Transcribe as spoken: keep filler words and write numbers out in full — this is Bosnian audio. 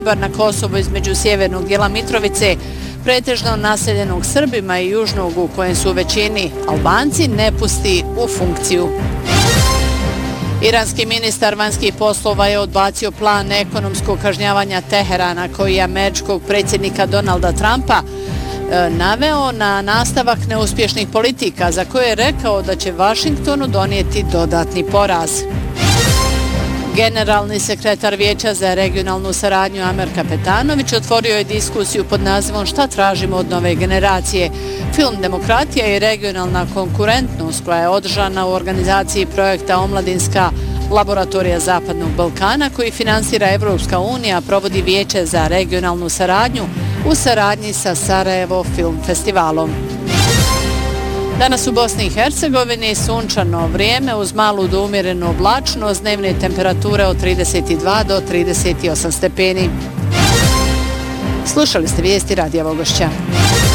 na Kosovo između sjevernog dijela Mitrovice, pretežno naseljenog Srbima i južnog u kojem su u većini Albanci, ne pusti u funkciju. Iranski ministar vanjskih poslova je odbacio plan ekonomskog kažnjavanja Teherana koji je američkog predsjednika Donalda Trumpa naveo na nastavak neuspješnih politika za koje je rekao da će Vašingtonu donijeti dodatni poraz. Generalni sekretar Vijeća za regionalnu saradnju Amer Kapetanović otvorio je diskusiju pod nazivom Šta tražimo od nove generacije? Film Demokratija i regionalna konkurentnost koja je održana u organizaciji projekta Omladinska laboratorija Zapadnog Balkana koji finansira Evropska unija provodi Vijeće za regionalnu saradnju u saradnji sa Sarajevo Film Festivalom. Danas u Bosni i Hercegovini sunčano vrijeme uz malu do umjerenu oblačnost, dnevne temperature od trideset dva do trideset osam stepeni. Slušali ste vijesti Radija Vogošća.